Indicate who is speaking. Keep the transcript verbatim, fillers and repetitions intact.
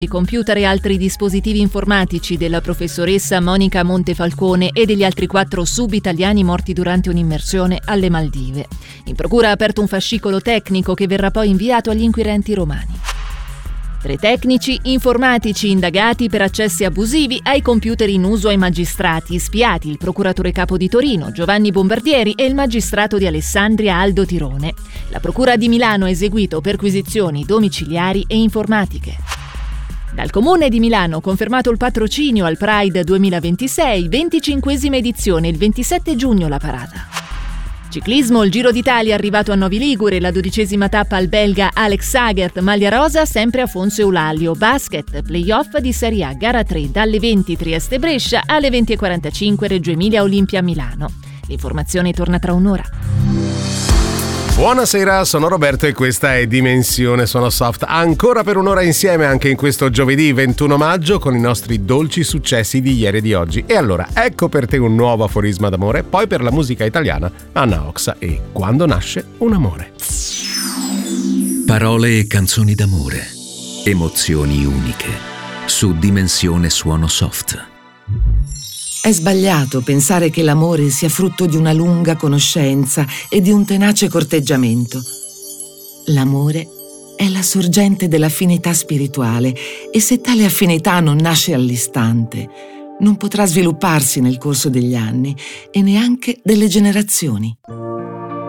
Speaker 1: I computer e altri dispositivi informatici della professoressa Monica Montefalcone e degli altri quattro sub-italiani morti durante un'immersione alle Maldive. In procura ha aperto un fascicolo tecnico che verrà poi inviato agli inquirenti romani. Tre tecnici informatici indagati per accessi abusivi ai computer in uso ai magistrati spiati, il procuratore capo di Torino Giovanni Bombardieri e il magistrato di Alessandria Aldo Tirone. La procura di Milano ha eseguito perquisizioni domiciliari e informatiche. Dal Comune di Milano confermato il patrocinio al Pride duemilaventisei, venticinquesima edizione, il ventisette giugno la parata. Ciclismo, il Giro d'Italia arrivato a Novi Ligure, la dodicesima tappa al belga Alex Sagert, maglia rosa sempre a Fonso Eulalio. Basket, playoff di Serie A, gara tre, dalle venti Trieste Brescia alle venti e quarantacinque Reggio Emilia Olimpia Milano. L'informazione torna tra un'ora.
Speaker 2: Buonasera, sono Roberto e questa è Dimensione Suono Soft. Ancora per un'ora insieme anche in questo giovedì ventuno maggio con i nostri dolci successi di ieri e di oggi. E allora, ecco per te un nuovo aforisma d'amore, poi per la musica italiana Anna Oxa e Quando nasce un amore.
Speaker 3: Parole e canzoni d'amore, emozioni uniche, su Dimensione Suono Soft.
Speaker 4: È sbagliato pensare che l'amore sia frutto di una lunga conoscenza e di un tenace corteggiamento. L'amore è la sorgente dell'affinità spirituale e se tale affinità non nasce all'istante, non potrà svilupparsi nel corso degli anni e neanche delle generazioni.